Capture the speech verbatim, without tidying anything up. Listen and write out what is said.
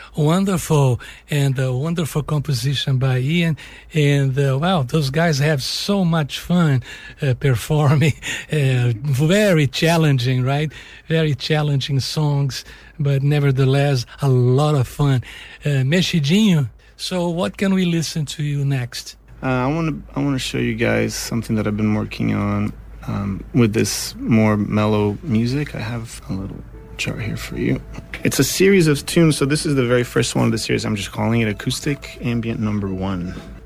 wonderful and uh, wonderful composition by Ian. And uh, wow, those guys have so much fun uh, performing. Uh, very challenging, right? Very challenging songs, but nevertheless, a lot of fun. Uh, Mexidinho, so what can we listen to you next? Uh, I want to I want to show you guys something that I've been working on um, with this more mellow music. I have a little chart here for you. It's a series of tunes, so this is the very first one of the series. I'm just calling it Acoustic Ambient Number One.